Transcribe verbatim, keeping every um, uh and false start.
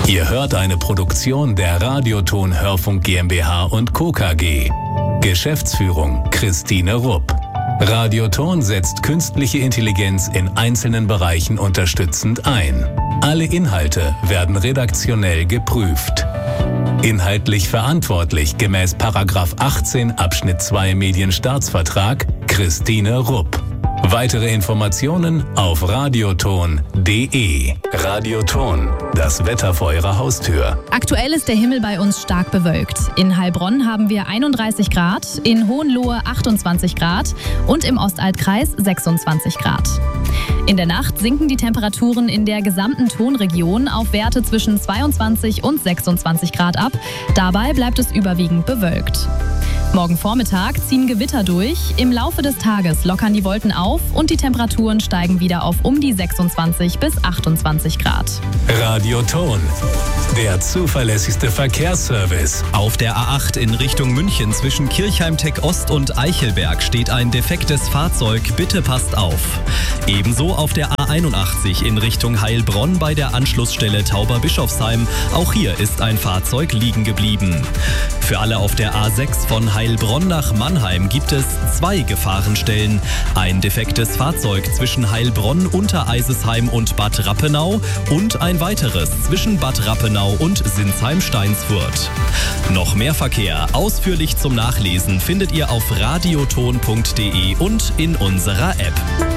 Ihr hört eine Produktion der Radioton Hörfunk GmbH und Co. K G. Geschäftsführung Christine Rupp. Radioton setzt künstliche Intelligenz in einzelnen Bereichen unterstützend ein. Alle Inhalte werden redaktionell geprüft. Inhaltlich verantwortlich gemäß Paragraph achtzehn Abschnitt zwei Medienstaatsvertrag Christine Rupp. Weitere Informationen auf radioton punkt de. Radioton, das Wetter vor Ihrer Haustür. Aktuell ist der Himmel bei uns stark bewölkt. In Heilbronn haben wir einunddreißig Grad, in Hohenlohe achtundzwanzig Grad und im Ostaltkreis sechsundzwanzig Grad. In der Nacht sinken die Temperaturen in der gesamten Tonregion auf Werte zwischen zweiundzwanzig und sechsundzwanzig Grad ab. Dabei bleibt es überwiegend bewölkt. Morgen Vormittag ziehen Gewitter durch. Im Laufe des Tages lockern die Wolken auf und die Temperaturen steigen wieder auf um die sechsundzwanzig bis achtundzwanzig Grad. Radioton, der zuverlässigste Verkehrsservice. Auf der A acht in Richtung München zwischen Kirchheim-Tech Ost und Eichelberg steht ein defektes Fahrzeug. Bitte passt auf. Ebenso auf der A einundachtzig in Richtung Heilbronn bei der Anschlussstelle Tauber-Bischofsheim. Auch hier ist ein Fahrzeug liegen geblieben. Für alle auf der A sechs von Heilbronn nach Mannheim gibt es zwei Gefahrenstellen. Ein defektes Fahrzeug zwischen Heilbronn, Untereisesheim und Bad Rappenau und ein weiteres zwischen Bad Rappenau und Sinsheim-Steinsfurt. Noch mehr Verkehr ausführlich zum Nachlesen findet ihr auf radioton punkt de und in unserer App.